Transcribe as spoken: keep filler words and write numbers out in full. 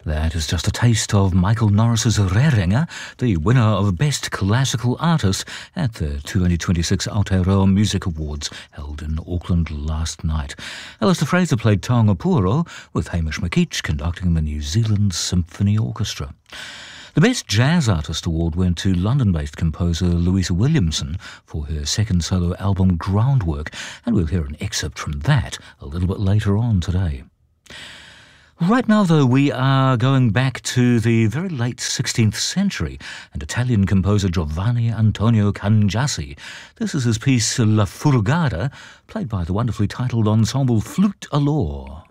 That is just a taste of Michael Norris's Reringa, the winner of Best Classical Artist at the twenty twenty-six Aotearoa Music Awards held in Auckland last night. Alistair Fraser played Taonga Puaro with Hamish McKeach conducting the New Zealand Symphony Orchestra. The Best Jazz Artist Award went to London-based composer Louisa Williamson for her second solo album Groundwork, and we'll hear an excerpt from that a little bit later on today. Right now, though, we are going back to the very late sixteenth century and Italian composer Giovanni Antonio Cangiassi. This is his piece La Furgada, played by the wonderfully titled ensemble Flute Allure.